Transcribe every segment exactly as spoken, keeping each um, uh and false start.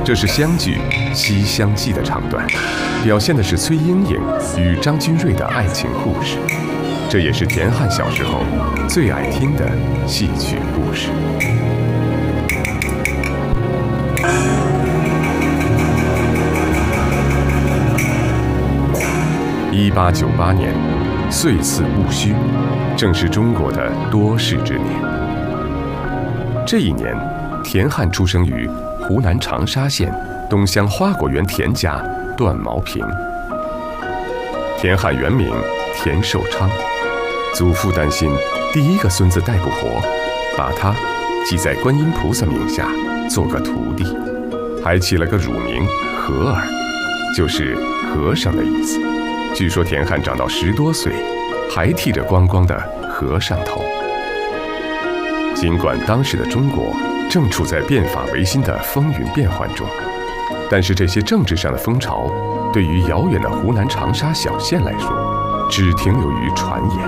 这是湘剧《西厢记》的唱段，表现的是崔莺莺与张君瑞的爱情故事。这也是田汉小时候最爱听的戏曲故事。一八九八年，岁次戊戌，正是中国的多事之年。这一年，田汉出生于湖南长沙县东乡花果园田家段毛坪。田汉原名田寿昌，祖父担心第一个孙子带不活，把他记在观音菩萨名下做个徒弟，还起了个乳名和儿，就是和尚的意思。据说田汉长到十多岁，还剃着光光的和尚头。尽管当时的中国正处在变法维新的风云变幻中，但是这些政治上的风潮，对于遥远的湖南长沙小县来说，只停留于传言。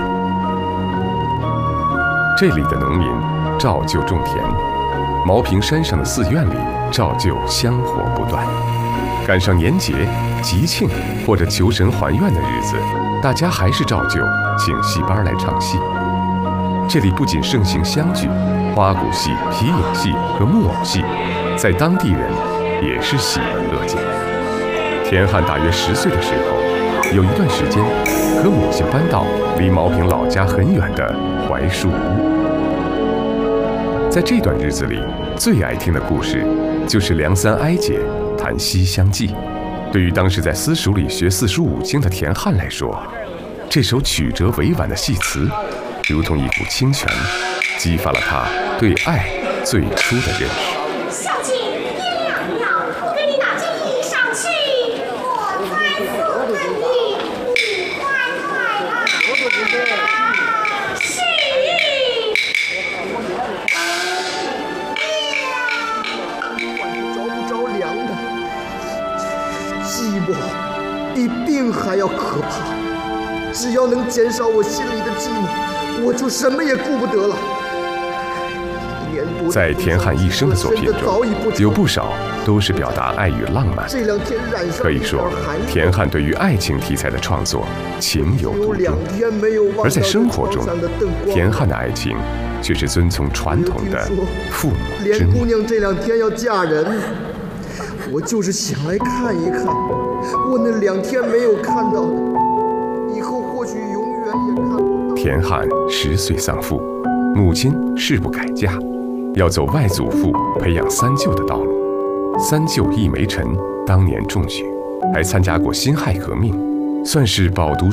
这里的农民照旧种田，毛坪山上的寺院里照旧香火不断。赶上年节、吉庆或者求神还愿的日子，大家还是照旧请戏班来唱戏。这里不仅盛行湘剧、花鼓戏、皮影戏和木偶戏，在当地人也是喜闻乐见。田汉大约十岁的时候，有一段时间和母亲搬到离毛坪老家很远的槐树屋。在这段日子里，最爱听的故事就是梁三哀姐谈《西厢记》。对于当时在私塾里学四书五经的田汉来说，这首曲折委婉的戏词，如同一股清泉，激发了他对爱最初的认识。 小姐，你两秒，我给你拿件衣裳去。我快速问你，你快快啊！是。 着不着凉的，寂寞比病还要可怕。只要能减少我心里的寂寞，我就什么也顾不得了。 在田汉一生的作品中，有不少都是表达爱与浪漫。可以说，田汉对于爱情题材的创作情有独钟。而在生活中，田汉的爱情却是遵从传统的父母之命。 莲姑娘这两天要嫁人，我就是想来看一看，我那两天没有看到的，以后或许永远也看不到。 田汉十岁丧父，母亲誓不改嫁，要走外祖父培养三舅的道路。三舅易梅臣当年中举，还参加过辛亥革命，算是饱读